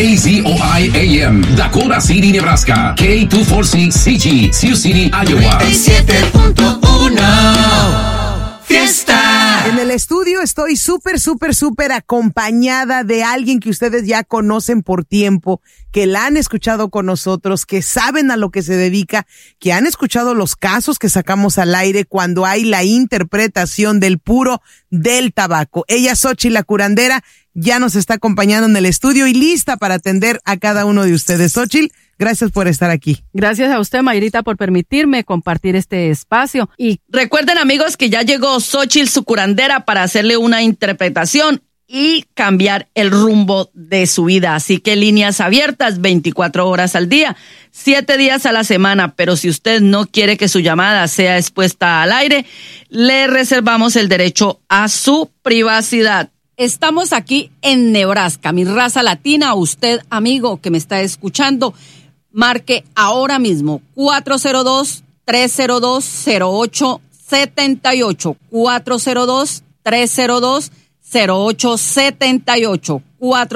KZOI AM, Dakota City, Nebraska. K246CG, Sioux City, Iowa. 97.1 Fiesta. En el estudio estoy súper acompañada de alguien que ustedes ya conocen por tiempo, que la han escuchado con nosotros, que saben a lo que se dedica, que han escuchado los casos que sacamos al aire cuando hay la interpretación del puro del tabaco. Ella, Xochitl la curandera, ya nos está acompañando en el estudio y lista para atender a cada uno de ustedes. Xochitl, gracias por estar aquí. Gracias a usted, Mayrita, por permitirme compartir este espacio. Y recuerden, amigos, que ya llegó Xochitl, su curandera, para hacerle una interpretación y cambiar el rumbo de su vida. Así que líneas abiertas 24 horas al día, 7 días a la semana. Pero si usted no quiere que su llamada sea expuesta al aire, le reservamos el derecho a su privacidad. Estamos aquí en Nebraska, mi raza latina. Usted, amigo que me está escuchando, marque ahora mismo 402-302-0878, 402-302-0878,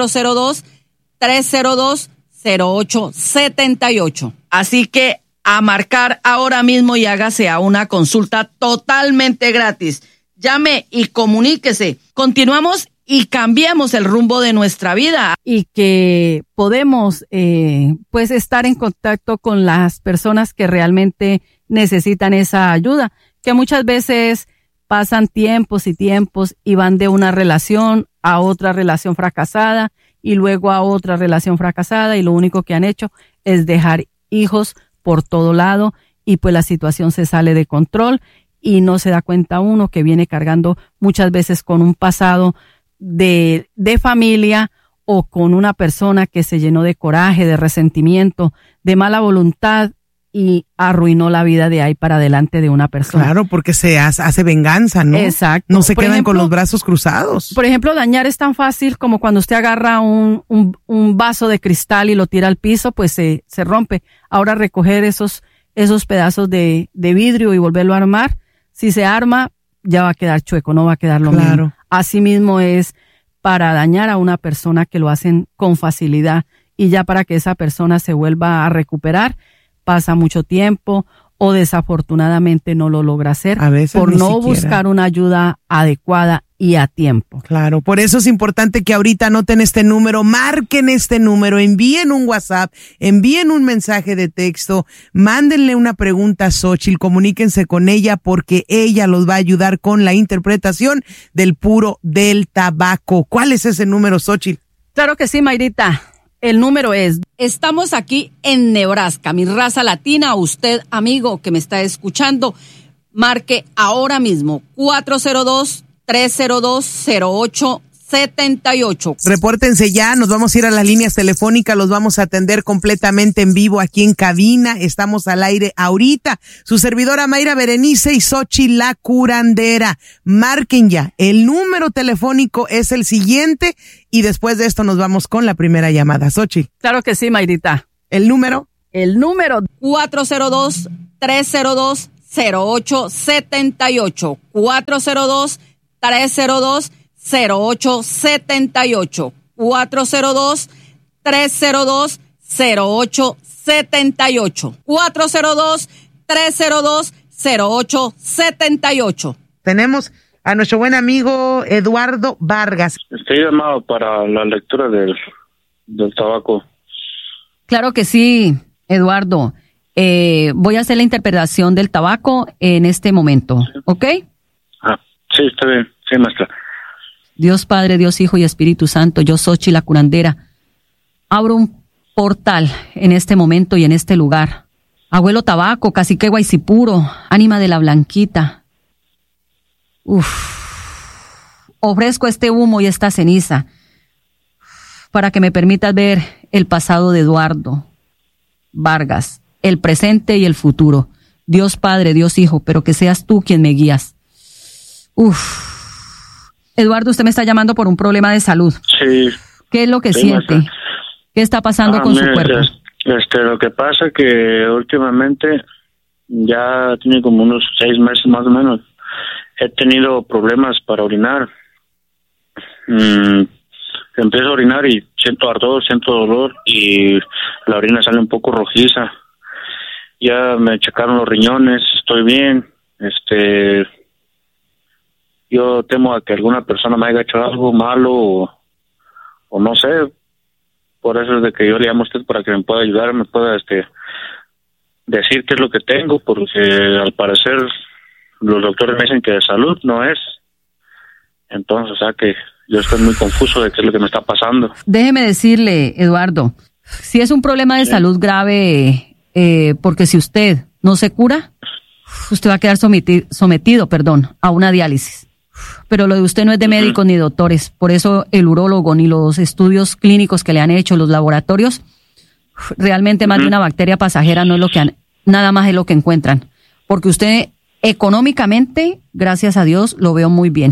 402-302-0878. Así que a marcar ahora mismo y hágase a una consulta totalmente gratis. Llame y comuníquese. Continuamos y cambiamos el rumbo de nuestra vida. Y que podemos pues estar en contacto con las personas que realmente necesitan esa ayuda, que muchas veces pasan tiempos y tiempos y van de una relación a otra relación fracasada y luego a otra relación fracasada, y lo único que han hecho es dejar hijos por todo lado, y pues la situación se sale de control y no se da cuenta uno que viene cargando muchas veces con un pasado de familia, o con una persona que se llenó de coraje, de resentimiento, de mala voluntad, y arruinó la vida de ahí para adelante de una persona. Claro, porque se hace venganza, ¿no? Exacto. No se quedan con los brazos cruzados. Por ejemplo, dañar es tan fácil como cuando usted agarra un vaso de cristal y lo tira al piso, pues se rompe. Ahora recoger esos pedazos de vidrio y volverlo a armar, si se arma, ya va a quedar chueco, no va a quedar lo mismo. Así mismo es para dañar a una persona, que lo hacen con facilidad, y ya para que esa persona se vuelva a recuperar, pasa mucho tiempo, o desafortunadamente no lo logra hacer por no buscar una ayuda adecuada y a tiempo. Claro, por eso es importante que ahorita anoten este número, marquen este número, envíen un WhatsApp, envíen un mensaje de texto, mándenle una pregunta a Xochitl, comuníquense con ella, porque ella los va a ayudar con la interpretación del puro del tabaco. ¿Cuál es ese número, Xochitl? Claro que sí, Mayrita. El número es, estamos aquí en Nebraska, mi raza latina. Usted, amigo que me está escuchando, marque ahora mismo 402-302-0878. Repórtense ya, nos vamos a ir a las líneas telefónicas, los vamos a atender completamente en vivo aquí en cabina. Estamos al aire ahorita. Su servidora Mayra Berenice y Xochitl la curandera. Marquen ya, el número telefónico es el siguiente, y después de esto nos vamos con la primera llamada. Xochitl. Claro que sí, Mayrita. ¿El número? El número 402-302-0878, 402-302-0878, 402-302-0878, 402-302-0878. Tenemos a nuestro buen amigo Eduardo Vargas. Estoy llamado para la lectura del tabaco. Claro que sí, Eduardo. Voy a hacer la interpretación del tabaco en este momento, ¿ok? Sí, está bien. Sí, maestra. Dios Padre, Dios Hijo y Espíritu Santo, yo Xochitl la curandera, abro un portal en este momento y en este lugar. Abuelo Tabaco, Cacique Guaycipuro, ánima de la Blanquita. Ofrezco este humo y esta ceniza para que me permitas ver el pasado de Eduardo Vargas, el presente y el futuro. Dios Padre, Dios Hijo, pero que seas tú quien me guías. Eduardo, usted me está llamando por un problema de salud. Sí. ¿Qué es lo que siente? Maestra. ¿Qué está pasando con su cuerpo? Lo que pasa es que últimamente, ya tiene como unos 6 meses más o menos, he tenido problemas para orinar. empiezo a orinar y siento ardor, siento dolor y la orina sale un poco rojiza. Ya me checaron los riñones, estoy bien. Yo temo a que alguna persona me haya hecho algo malo o no sé. Por eso es de que yo le llamo a usted para que me pueda ayudar, me pueda decir qué es lo que tengo, porque al parecer los doctores me dicen que de salud no es. Entonces, o sea que yo estoy muy confuso de qué es lo que me está pasando. Déjeme decirle, Eduardo, si es un problema de salud grave, porque si usted no se cura, usted va a quedar sometido a una diálisis. Pero lo de usted no es de médicos ni doctores, por eso el urólogo ni los estudios clínicos que le han hecho, los laboratorios, realmente más de una bacteria pasajera no es lo que nada más es lo que encuentran. Porque usted económicamente, gracias a Dios, lo veo muy bien.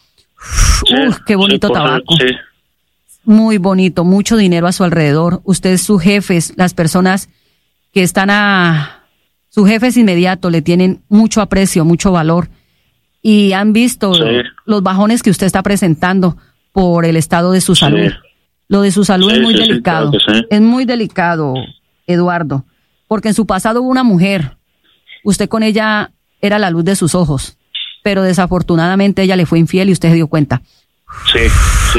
Qué bonito tabaco. Sí. Muy bonito, mucho dinero a su alrededor. Ustedes, sus jefes, las personas que están sus jefes inmediatos le tienen mucho aprecio, mucho valor. Y han visto los bajones que usted está presentando por el estado de su salud. Lo de su salud es muy delicado. Claro es muy delicado, Eduardo. Porque en su pasado hubo una mujer. Usted con ella era la luz de sus ojos. Pero desafortunadamente ella le fue infiel y usted se dio cuenta. Sí. Sí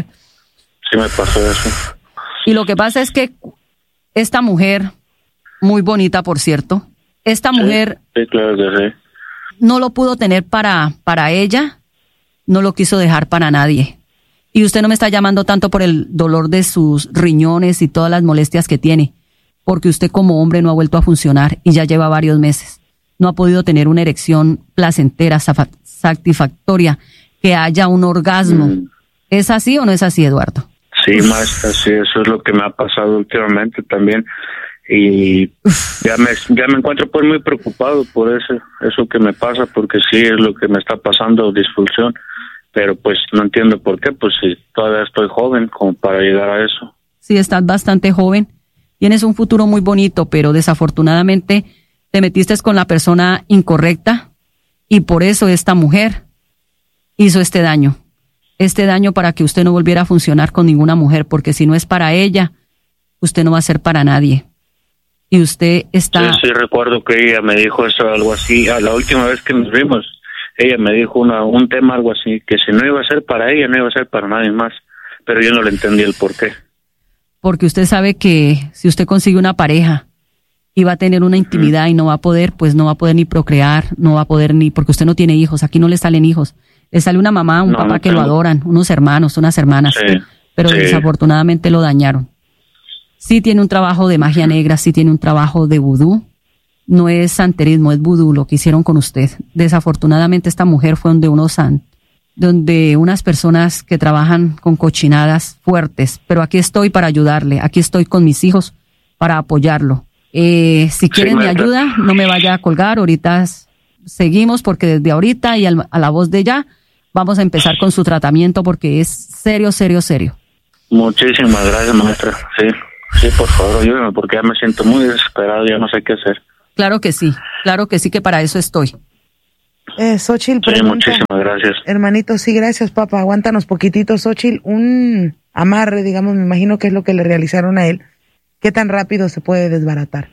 me pasó eso. Y lo que pasa es que esta mujer, muy bonita por cierto, esta mujer... Sí, claro que sí. No lo pudo tener para ella, no lo quiso dejar para nadie. Y usted no me está llamando tanto por el dolor de sus riñones y todas las molestias que tiene, porque usted como hombre no ha vuelto a funcionar y ya lleva varios meses. No ha podido tener una erección placentera, satisfactoria, que haya un orgasmo. ¿Es así o no es así, Eduardo? Sí, maestra, sí, eso es lo que me ha pasado últimamente también. Y ya me encuentro pues muy preocupado por eso que me pasa, porque sí es lo que me está pasando, disfunción, pero pues no entiendo por qué, pues si todavía estoy joven como para llegar a eso. Sí, estás bastante joven, tienes un futuro muy bonito, pero desafortunadamente te metiste con la persona incorrecta y por eso esta mujer hizo este daño para que usted no volviera a funcionar con ninguna mujer, porque si no es para ella, usted no va a ser para nadie. Y usted está... Sí, recuerdo que ella me dijo eso, algo así. La última vez que nos vimos, ella me dijo un tema, algo así, que si no iba a ser para ella, no iba a ser para nadie más. Pero yo no le entendí el por qué. Porque usted sabe que si usted consigue una pareja y va a tener una intimidad y no va a poder, pues no va a poder ni procrear, no va a poder ni... Porque usted no tiene hijos, aquí no le salen hijos. Le sale una mamá, un papá que lo adoran, unos hermanos, unas hermanas. Sí, pero desafortunadamente lo dañaron. Sí tiene un trabajo de magia negra, sí tiene un trabajo de vudú. No es santerismo, es vudú lo que hicieron con usted. Desafortunadamente esta mujer fue donde unas personas que trabajan con cochinadas fuertes. Pero aquí estoy para ayudarle, aquí estoy con mis hijos para apoyarlo. Si quieren mi ayuda, no me vaya a colgar. Ahorita seguimos porque desde ahorita y a la voz de ya vamos a empezar con su tratamiento porque es serio. Muchísimas gracias, maestra. Sí, por favor, ayúdeme porque ya me siento muy desesperado, ya no sé qué hacer. Claro que sí, que para eso estoy. Xochitl, sí, muchísimas gracias. Hermanito, sí, gracias, papá. Aguántanos poquitito, Xochitl. Un amarre, digamos, me imagino que es lo que le realizaron a él. ¿Qué tan rápido se puede desbaratar?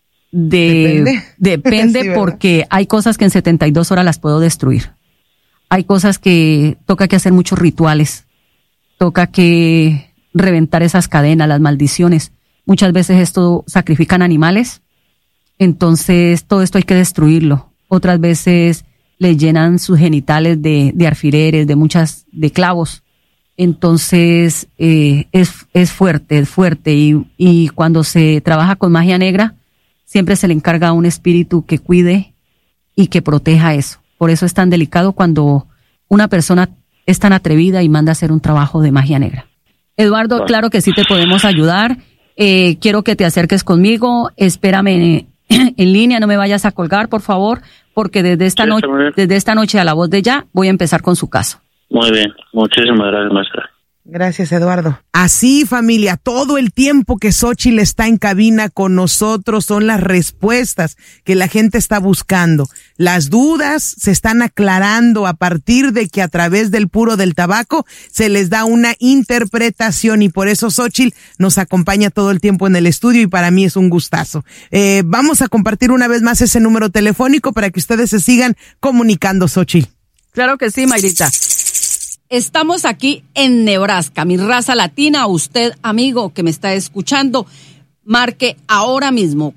Depende sí, porque hay cosas que en 72 horas las puedo destruir. Hay cosas que toca que hacer muchos rituales. Toca que reventar esas cadenas, las maldiciones. Muchas veces esto sacrifican animales, entonces todo esto hay que destruirlo. Otras veces le llenan sus genitales de alfileres, de clavos. Entonces es fuerte y cuando se trabaja con magia negra siempre se le encarga a un espíritu que cuide y que proteja eso. Por eso es tan delicado cuando una persona es tan atrevida y manda a hacer un trabajo de magia negra. Eduardo, claro que sí te podemos ayudar. Quiero que te acerques conmigo. Espérame en línea, no me vayas a colgar, por favor, porque desde esta noche a la voz de ya voy a empezar con su caso. Muy bien, muchísimas gracias, maestra. Gracias, Eduardo. Así, familia, todo el tiempo que Xóchitl está en cabina con nosotros son las respuestas que la gente está buscando. Las dudas se están aclarando a partir de que a través del puro del tabaco se les da una interpretación y por eso Xóchitl nos acompaña todo el tiempo en el estudio y para mí es un gustazo. Vamos a compartir una vez más ese número telefónico para que ustedes se sigan comunicando, Xóchitl. Claro que sí, Mayrita. Estamos aquí en Nebraska, mi raza latina. Usted, amigo que me está escuchando, marque ahora mismo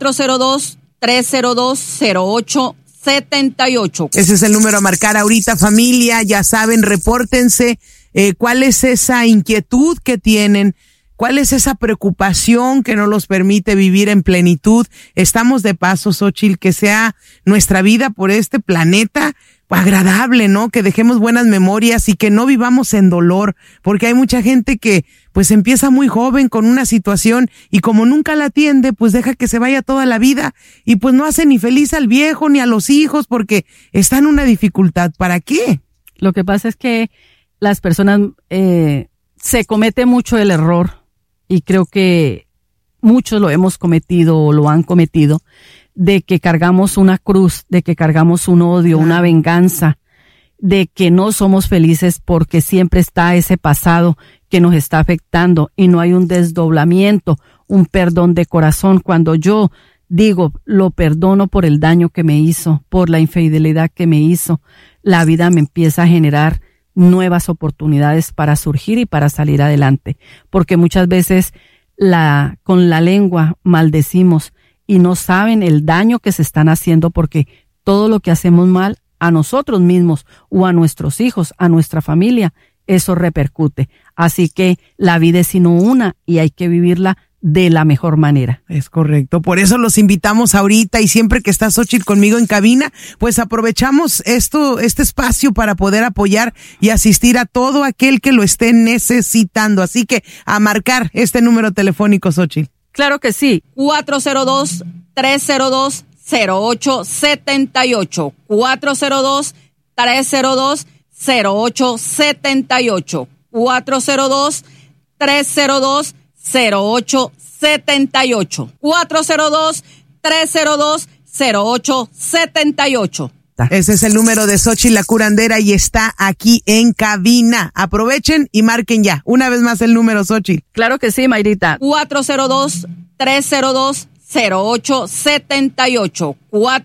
402-302-0878. Ese es el número a marcar ahorita, familia. Ya saben, repórtense. ¿Cuál es esa inquietud que tienen? ¿Cuál es esa preocupación que no los permite vivir en plenitud? Estamos de paso, Xóchitl, que sea nuestra vida por este planeta agradable, ¿no? Que dejemos buenas memorias y que no vivamos en dolor, porque hay mucha gente que pues empieza muy joven con una situación y como nunca la atiende, pues deja que se vaya toda la vida y pues no hace ni feliz al viejo ni a los hijos porque está en una dificultad. ¿Para qué? Lo que pasa es que las personas se comete mucho el error y creo que muchos lo hemos cometido o lo han cometido, de que cargamos una cruz, de que cargamos un odio, una venganza, de que no somos felices porque siempre está ese pasado que nos está afectando y no hay un desdoblamiento, un perdón de corazón. Cuando yo digo, lo perdono por el daño que me hizo, por la infidelidad que me hizo, la vida me empieza a generar nuevas oportunidades para surgir y para salir adelante. Porque muchas veces con la lengua maldecimos y no saben el daño que se están haciendo porque todo lo que hacemos mal a nosotros mismos o a nuestros hijos, a nuestra familia, eso repercute. Así que la vida es sino una y hay que vivirla de la mejor manera. Es correcto. Por eso los invitamos ahorita y siempre que está Xóchitl conmigo en cabina, pues aprovechamos este espacio para poder apoyar y asistir a todo aquel que lo esté necesitando. Así que a marcar este número telefónico, Xóchitl. Claro que sí. 402-302-0878. 402-302-0878. 402-302-0878. 402-302-0878. Ese es el número de Xóchitl la curandera y está aquí en cabina. Aprovechen y marquen ya. Una vez más el número, Xóchitl. Claro que sí, Mayrita. 402-302-0878.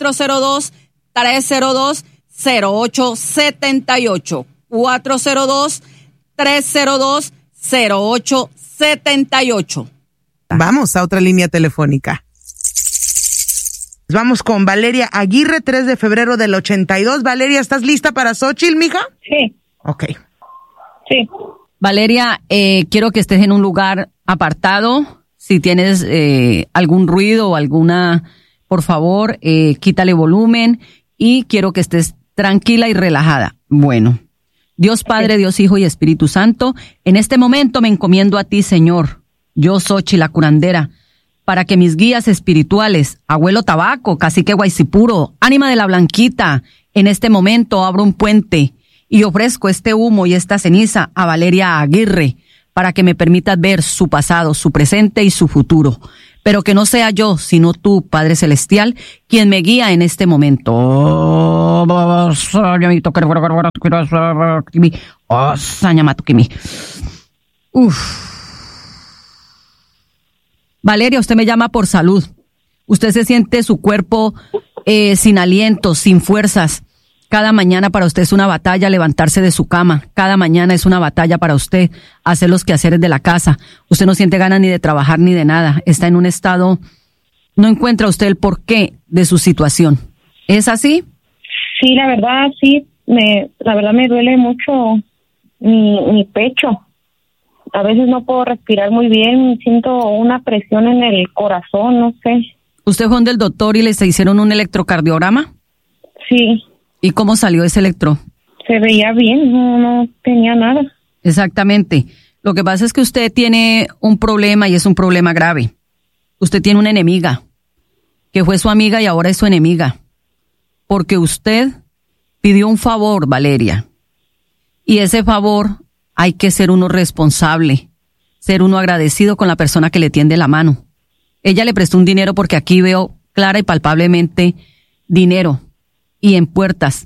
402-302-0878. 402-302-0878. Vamos a otra línea telefónica. Vamos con Valeria Aguirre, 3 de febrero del 82. Valeria, ¿estás lista para Xóchitl, mija? Sí. Ok. Sí. Valeria, quiero que estés en un lugar apartado. Si tienes algún ruido o alguna, por favor, quítale volumen y quiero que estés tranquila y relajada. Bueno, Dios Padre, Dios Hijo y Espíritu Santo, en este momento me encomiendo a ti, Señor. Yo, Xóchitl la curandera, para que mis guías espirituales, Abuelo Tabaco, Cacique Guaycipuro, Ánima de la Blanquita, en este momento abro un puente y ofrezco este humo y esta ceniza a Valeria Aguirre para que me permitas ver su pasado, su presente y su futuro. Pero que no sea yo, sino tú, Padre Celestial, quien me guía en este momento. Valeria, usted me llama por salud. Usted se siente su cuerpo sin aliento, sin fuerzas. Cada mañana para usted es una batalla levantarse de su cama. Cada mañana es una batalla para usted hacer los quehaceres de la casa. Usted no siente ganas ni de trabajar ni de nada. Está en un estado, no encuentra usted el porqué de su situación. ¿Es así? Sí, la verdad, sí. La verdad me duele mucho mi pecho. A veces no puedo respirar muy bien, siento una presión en el corazón, no sé. ¿Usted fue donde el doctor y le hicieron un electrocardiograma? Sí. ¿Y cómo salió ese electro? Se veía bien, no tenía nada. Exactamente. Lo que pasa es que usted tiene un problema y es un problema grave. Usted tiene una enemiga, que fue su amiga y ahora es su enemiga. Porque usted pidió un favor, Valeria. Y ese favor hay que ser uno responsable, ser uno agradecido con la persona que le tiende la mano. Ella le prestó un dinero porque aquí veo clara y palpablemente dinero y en puertas.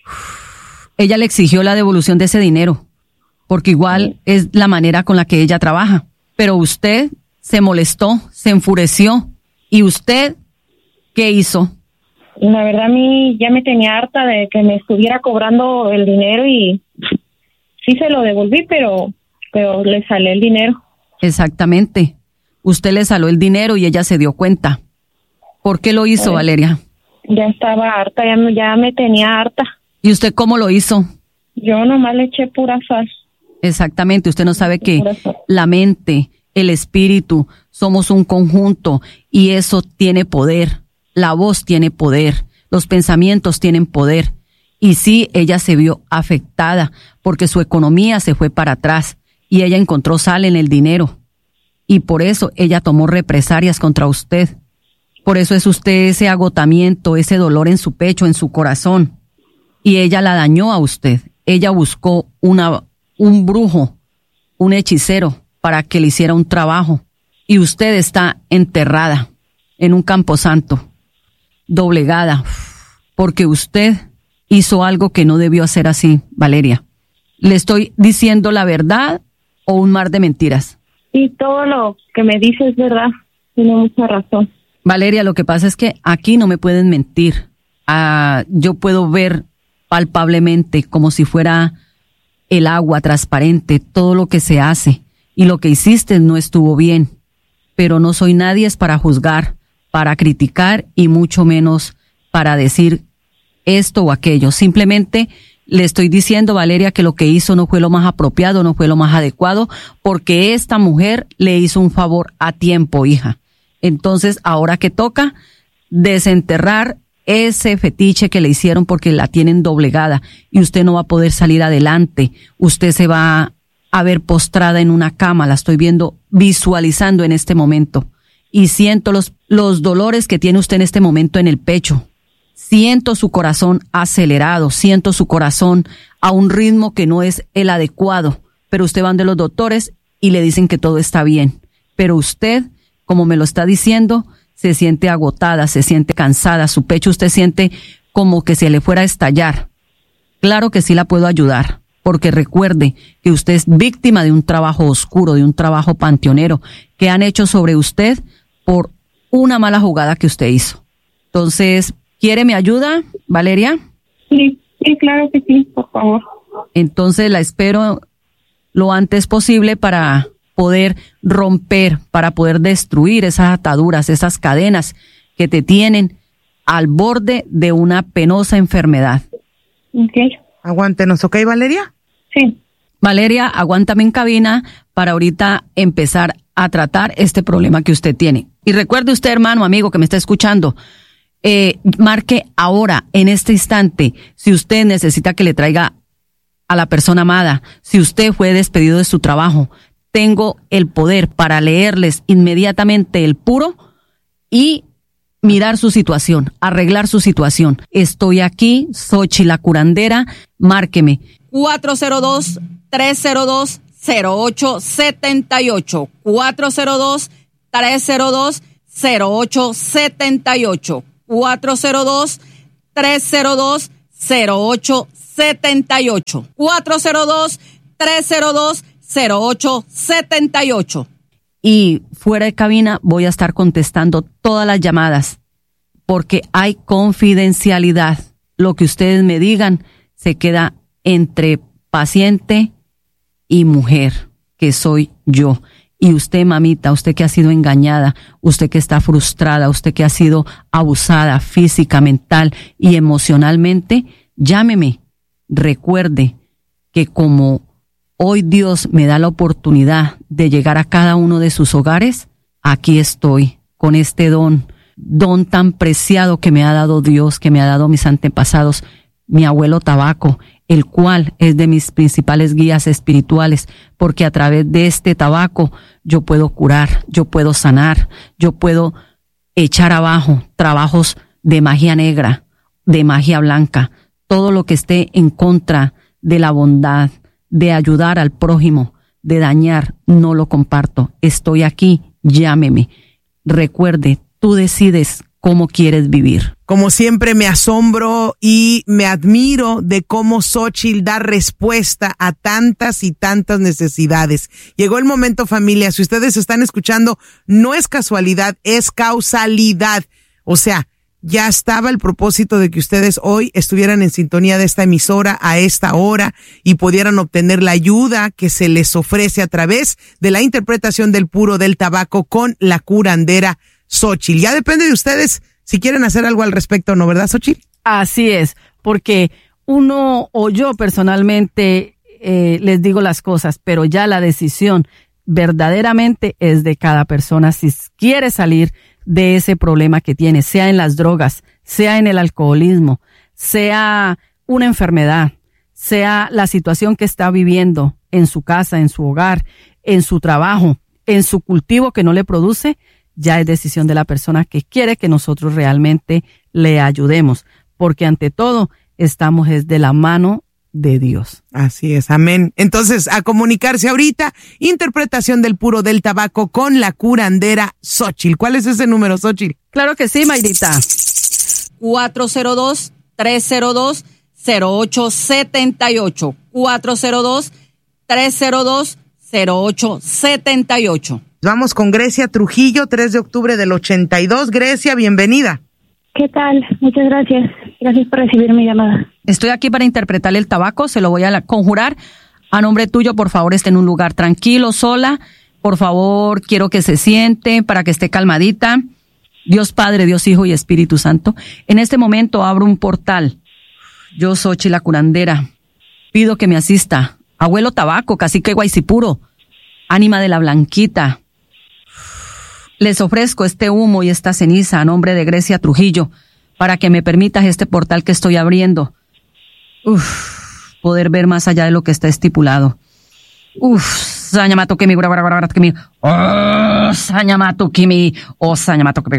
Ella le exigió la devolución de ese dinero porque igual es la manera con la que ella trabaja. Pero usted se molestó, se enfureció. ¿Y usted qué hizo? La verdad, a mí ya me tenía harta de que me estuviera cobrando el dinero y sí se lo devolví, pero le salé el dinero. Exactamente. Usted le saló el dinero y ella se dio cuenta. ¿Por qué lo hizo, Valeria? Ya estaba harta, ya me tenía harta. ¿Y usted cómo lo hizo? Yo nomás le eché pura sal. Exactamente. Usted no sabe que la mente, el espíritu, somos un conjunto y eso tiene poder. La voz tiene poder, los pensamientos tienen poder. Y sí, ella se vio afectada porque su economía se fue para atrás y ella encontró sal en el dinero. Y por eso ella tomó represalias contra usted. Por eso es usted ese agotamiento, ese dolor en su pecho, en su corazón. Y ella la dañó a usted. Ella buscó un brujo, un hechicero, para que le hiciera un trabajo. Y usted está enterrada en un camposanto, doblegada, porque usted hizo algo que no debió hacer así, Valeria. ¿Le estoy diciendo la verdad o un mar de mentiras? Sí, todo lo que me dice es verdad. Tiene mucha razón. Valeria, lo que pasa es que aquí no me pueden mentir. Yo puedo ver palpablemente, como si fuera el agua transparente, todo lo que se hace. Y lo que hiciste no estuvo bien. Pero no soy nadie para juzgar, para criticar y mucho menos para decir esto o aquello. Simplemente le estoy diciendo, Valeria, que lo que hizo no fue lo más apropiado, no fue lo más adecuado, porque esta mujer le hizo un favor a tiempo, hija. Entonces, ahora que toca desenterrar ese fetiche que le hicieron porque la tienen doblegada y usted no va a poder salir adelante. Usted se va a ver postrada en una cama, la estoy viendo, visualizando en este momento. Y siento los dolores que tiene usted en este momento en el pecho. Siento su corazón acelerado, siento su corazón a un ritmo que no es el adecuado. Pero usted va de los doctores y le dicen que todo está bien. Pero usted, como me lo está diciendo, se siente agotada, se siente cansada. Su pecho usted siente como que se le fuera a estallar. Claro que sí la puedo ayudar. Porque recuerde que usted es víctima de un trabajo oscuro, de un trabajo panteonero que han hecho sobre usted por una mala jugada que usted hizo. Entonces, ¿quiere mi ayuda, Valeria? Sí, claro que sí, por favor. Entonces la espero lo antes posible para poder romper, para poder destruir esas ataduras, esas cadenas que te tienen al borde de una penosa enfermedad. Okay. Aguántenos, ¿ok, Valeria? Sí. Valeria, aguántame en cabina para ahorita empezar a tratar este problema que usted tiene. Y recuerde usted, hermano, amigo, que me está escuchando, marque ahora, en este instante, si usted necesita que le traiga a la persona amada, si usted fue despedido de su trabajo, tengo el poder para leerles inmediatamente el puro y mirar su situación, arreglar su situación. Estoy aquí, Xochitl la curandera, márqueme. 402-302-0878. 402-302-0878. 402-302-0878. 402-302-0878. Y fuera de cabina voy a estar contestando todas las llamadas porque hay confidencialidad. Lo que ustedes me digan se queda entre paciente y mujer, que soy yo. Y usted, mamita, usted que ha sido engañada, usted que está frustrada, usted que ha sido abusada física, mental y emocionalmente, llámeme. Recuerde que como hoy Dios me da la oportunidad de llegar a cada uno de sus hogares, aquí estoy con este don tan preciado que me ha dado Dios, que me ha dado mis antepasados, mi abuelo Tabaco, el cual es de mis principales guías espirituales, porque a través de este tabaco yo puedo curar, yo puedo sanar, yo puedo echar abajo trabajos de magia negra, de magia blanca, todo lo que esté en contra de la bondad, de ayudar al prójimo, de dañar, no lo comparto. Estoy aquí, llámeme. Recuerde, tú decides cómo quieres vivir. Como siempre me asombro y me admiro de cómo Xóchitl da respuesta a tantas y tantas necesidades. Llegó el momento, familia, si ustedes están escuchando, no es casualidad, es causalidad. O sea, ya estaba el propósito de que ustedes hoy estuvieran en sintonía de esta emisora a esta hora y pudieran obtener la ayuda que se les ofrece a través de la interpretación del puro del tabaco con la curandera Xóchitl. Ya depende de ustedes si quieren hacer algo al respecto o no, ¿verdad, Xóchitl? Así es, porque uno o yo personalmente les digo las cosas, pero ya la decisión verdaderamente es de cada persona si quiere salir de ese problema que tiene, sea en las drogas, sea en el alcoholismo, sea una enfermedad, sea la situación que está viviendo en su casa, en su hogar, en su trabajo, en su cultivo que no le produce. Ya es decisión de la persona que quiere que nosotros realmente le ayudemos, porque ante todo estamos de la mano de Dios. Así es, amén. Entonces, a comunicarse ahorita, interpretación del puro del tabaco con la curandera Xóchitl. ¿Cuál es ese número, Xóchitl? Claro que sí, Mayrita. 402-302-0878. 402-302-0878. Vamos con Grecia Trujillo, 3 de octubre del 82. Grecia, bienvenida. ¿Qué tal? Muchas gracias. Gracias por recibir mi llamada. Estoy aquí para interpretarle el tabaco, se lo voy a conjurar. A nombre tuyo, por favor, esté en un lugar tranquilo, sola. Por favor, quiero que se siente para que esté calmadita. Dios Padre, Dios Hijo y Espíritu Santo. En este momento abro un portal. Yo, Xóchitl, la curandera, pido que me asista. Abuelo Tabaco, Cacique Guaycipuro, Ánima de la Blanquita. Les ofrezco este humo y esta ceniza a nombre de Grecia Trujillo para que me permitas este portal que estoy abriendo. Poder ver más allá de lo que está estipulado. Sañamato Kimi, Kimi. Sañamato Kimi. Sañamato Kimi.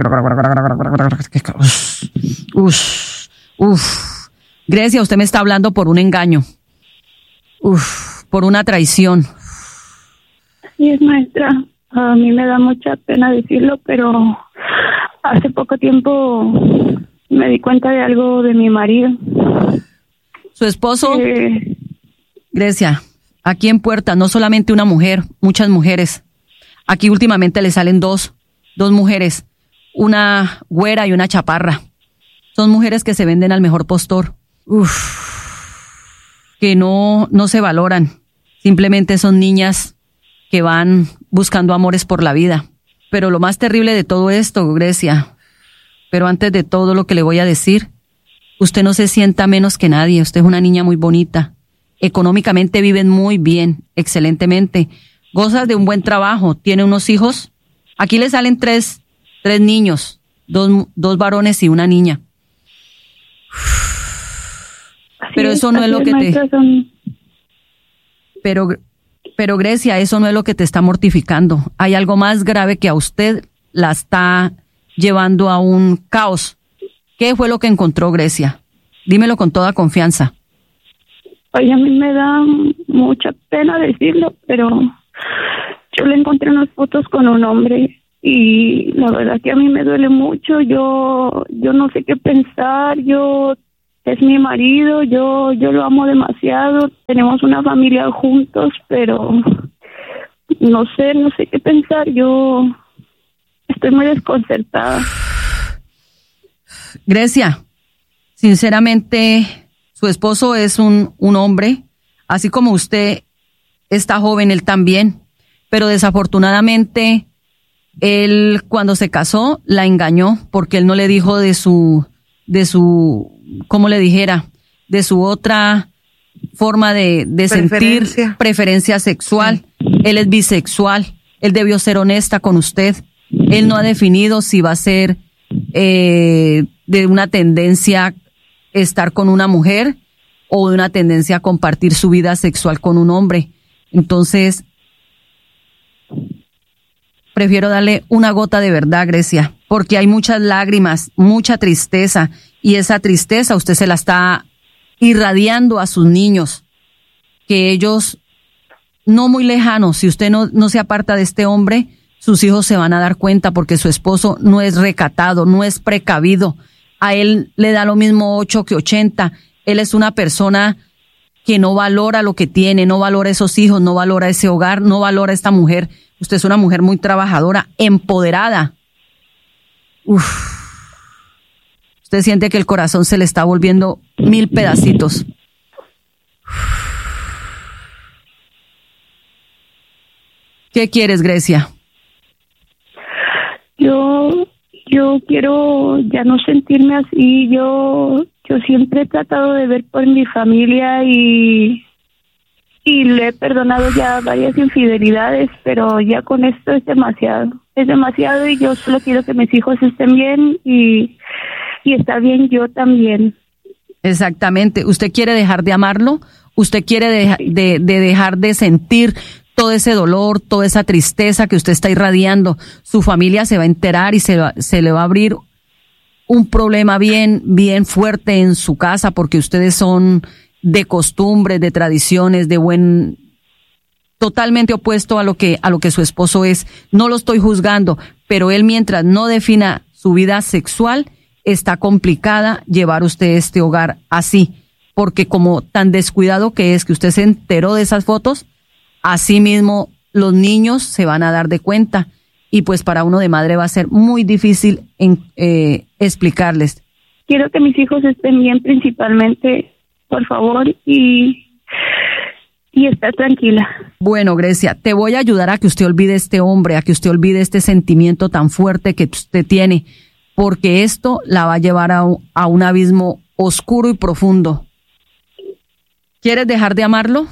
Grecia, usted me está hablando por un engaño. Por una traición. Sí, es, maestra. A mí me da mucha pena decirlo, pero hace poco tiempo me di cuenta de algo de mi marido. ¿Su esposo? Grecia, aquí en Puerta no solamente una mujer, muchas mujeres. Aquí últimamente le salen dos mujeres, una güera y una chaparra. Son mujeres que se venden al mejor postor. Que no se valoran. Simplemente son niñas que van buscando amores por la vida. Pero lo más terrible de todo esto, Grecia, pero antes de todo lo que le voy a decir, usted no se sienta menos que nadie. Usted es una niña muy bonita. Económicamente viven muy bien, excelentemente. Gozas de un buen trabajo. Tiene unos hijos. Aquí le salen tres niños, dos varones y una niña. Pero eso no es lo que te... Pero Grecia, eso no es lo que te está mortificando. Hay algo más grave que a usted la está llevando a un caos. ¿Qué fue lo que encontró, Grecia? Dímelo con toda confianza. Oye, a mí me da mucha pena decirlo, pero yo le encontré unas fotos con un hombre y la verdad que a mí me duele mucho. Yo no sé qué pensar. Es mi marido, yo lo amo demasiado, tenemos una familia juntos, pero no sé qué pensar, yo estoy muy desconcertada. Grecia, sinceramente, su esposo es un hombre, así como usted está joven, él también, pero desafortunadamente, él cuando se casó la engañó porque él no le dijo de su ¿cómo le dijera? De su otra forma de sentir preferencia sexual. Él es bisexual. Él debió ser honesta con usted. Él no ha definido si va a ser de una tendencia estar con una mujer o de una tendencia a compartir su vida sexual con un hombre. Entonces, prefiero darle una gota de verdad, Grecia, porque hay muchas lágrimas, mucha tristeza, y esa tristeza usted se la está irradiando a sus niños. que ellos, no muy lejanos, si usted no se aparta de este hombre, sus hijos se van a dar cuenta porque su esposo no es recatado, no es precavido. A él le da lo mismo 8 que 80. Él es una persona que no valora lo que tiene, no valora esos hijos, no valora ese hogar, no valora a esta mujer. Usted es una mujer muy trabajadora, empoderada. Usted siente que el corazón se le está volviendo 1000 pedacitos. ¿Qué quieres, Grecia? Yo quiero ya no sentirme así. Yo siempre he tratado de ver por mi familia y le he perdonado ya varias infidelidades, pero ya con esto es demasiado y yo solo quiero que mis hijos estén bien y está bien yo también. Exactamente. ¿Usted quiere dejar de amarlo? ¿Usted quiere de dejar de sentir todo ese dolor, toda esa tristeza que usted está irradiando? Su familia se va a enterar y se le va a abrir un problema bien fuerte en su casa porque ustedes son de costumbres, de tradiciones, totalmente opuesto a lo que su esposo es. No lo estoy juzgando, pero él mientras no defina su vida sexual, está complicada llevar usted este hogar así, porque como tan descuidado que es que usted se enteró de esas fotos, así mismo los niños se van a dar de cuenta y pues para uno de madre va a ser muy difícil explicarles. Quiero que mis hijos estén bien principalmente, por favor, y estar tranquila. Bueno, Grecia, te voy a ayudar a que usted olvide este hombre, a que usted olvide este sentimiento tan fuerte que usted tiene, porque esto la va a llevar a un abismo oscuro y profundo. ¿Quieres dejar de amarlo?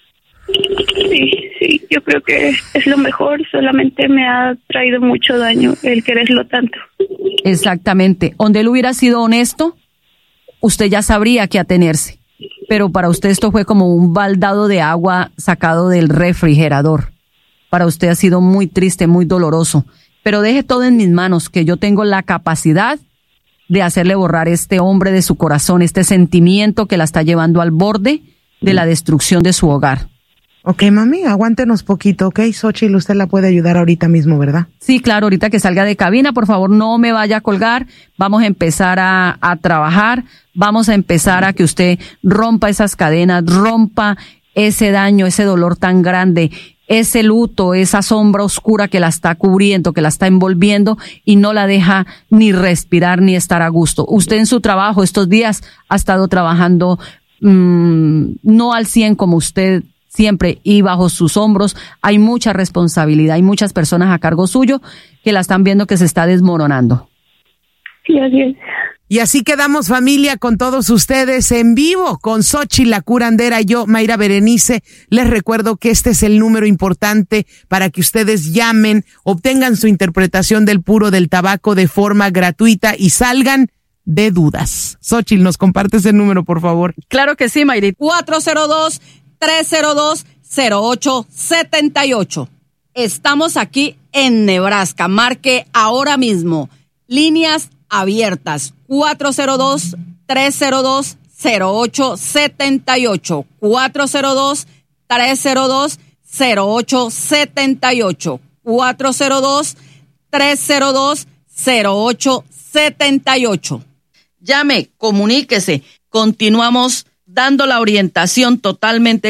Sí, yo creo que es lo mejor, solamente me ha traído mucho daño el quererlo tanto. Exactamente. Donde él hubiera sido honesto, usted ya sabría qué atenerse. Pero para usted esto fue como un baldado de agua sacado del refrigerador. Para usted ha sido muy triste, muy doloroso. Pero deje todo en mis manos, que yo tengo la capacidad de hacerle borrar este hombre de su corazón, este sentimiento que la está llevando al borde de la destrucción de su hogar. Ok, mami, aguántenos poquito, ok. Xochitl, usted la puede ayudar ahorita mismo, ¿verdad? Sí, claro, ahorita que salga de cabina, por favor, no me vaya a colgar. Vamos a empezar a trabajar, vamos a empezar a que usted rompa esas cadenas, rompa ese daño, ese dolor tan grande, ese luto, esa sombra oscura que la está cubriendo, que la está envolviendo y no la deja ni respirar ni estar a gusto. Usted en su trabajo estos días ha estado trabajando no al 100 como usted siempre, y bajo sus hombros hay mucha responsabilidad, hay muchas personas a cargo suyo que la están viendo que se está desmoronando. Sí, así es. Y así quedamos, familia, con todos ustedes en vivo, con Xochitl, la curandera, y yo, Mayra Berenice. Les recuerdo que este es el número importante para que ustedes llamen, obtengan su interpretación del puro del tabaco de forma gratuita y salgan de dudas. Xochitl, ¿nos compartes el número, por favor? Claro que sí, Mayri. 402-302-0878. Estamos aquí en Nebraska. Marque ahora mismo. Líneas abiertas. 402-302-0878. 402-302-0878. 402-302-0878. Llame, comuníquese. Continuamos dando la orientación totalmente